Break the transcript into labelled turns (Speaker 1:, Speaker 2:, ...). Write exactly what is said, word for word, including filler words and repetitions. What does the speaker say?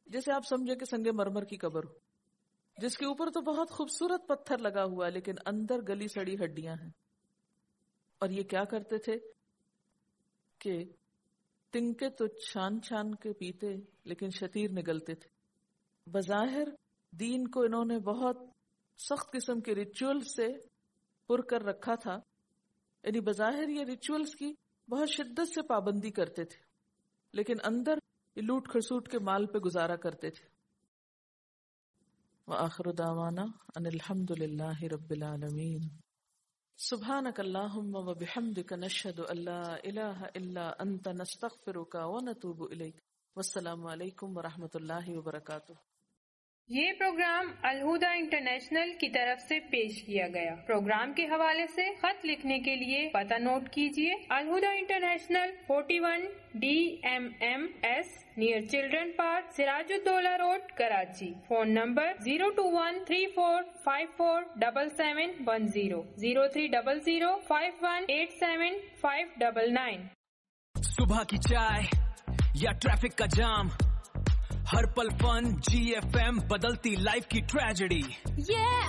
Speaker 1: جیسے آپ سمجھے کہ سنگ مرمر کی قبر ہو، جس کے اوپر تو بہت خوبصورت پتھر لگا ہوا ہے لیکن اندر گلی سڑی ہڈیاں ہیں. اور یہ کیا کرتے تھے کہ تنکے تو چھان چھان کے پیتے لیکن شتیر نگلتے تھے. بظاہر دین کو انہوں نے بہت سخت قسم کے ریچول سے پر کر رکھا تھا، یعنی بظاہر یہ ریچولز کی بہت شدت سے پابندی کرتے تھے لیکن اندر یہ لوٹ کھسوٹ کے مال پہ گزارا کرتے تھے. وآخر دعوانا ان الحمد للہ رب العالمین. سبحانک اللہم وبحمدک نشہد ان لا الہ الا انت نستغفرک ونتوب الیک. والسلام علیکم ورحمۃ اللہ وبرکاتہ.
Speaker 2: یہ پروگرام الہدیٰ انٹرنیشنل کی طرف سے پیش کیا گیا. پروگرام کے حوالے سے خط لکھنے کے لیے پتہ نوٹ کیجیے: ul Huda international forty one D M M S near children park, Siraj ud-Daula road, Karachi. Phone number zero to one three four five four double seven one zero zero three double zero five one eight seven five double nine.
Speaker 3: صبح کی چائے یا traffic کا جام، ہر پل فن. جی F M بدلتی life کی tragedy.